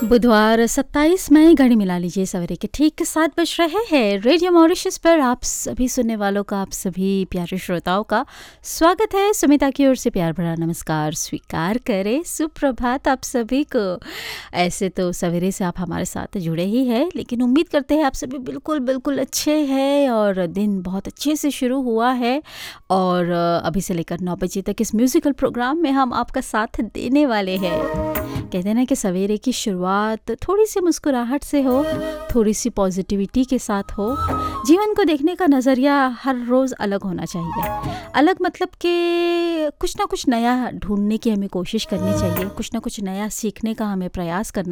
बुधवार 27 मई घड़ी मिला लीजिए सवेरे के ठीक 7 बज रहे हैं। रेडियो मॉरिशस पर आप सभी सुनने वालों का, आप सभी प्यारे श्रोताओं का स्वागत है। सुमिता की ओर से प्यार भरा नमस्कार स्वीकार करें। सुप्रभात आप सभी को। ऐसे तो सवेरे से आप हमारे साथ जुड़े ही हैं, लेकिन उम्मीद करते हैं आप सभी बिल्कुल बिल्कुल अच्छे हैं और दिन बहुत अच्छे से शुरू हुआ है। और अभी से लेकर 9 बजे तक इस म्यूज़िकल प्रोग्राम में हम आपका साथ देने वाले हैं। कहते हैं ना कि सवेरे की शुरुआत थोड़ी सी मुस्कुराहट से हो, थोड़ी सी पॉजिटिविटी के साथ हो। जीवन को देखने का नज़रिया हर रोज़ अलग होना चाहिए। अलग मतलब कि कुछ ना कुछ नया ढूंढने की हमें कोशिश करनी चाहिए, कुछ ना कुछ नया सीखने का हमें प्रयास करना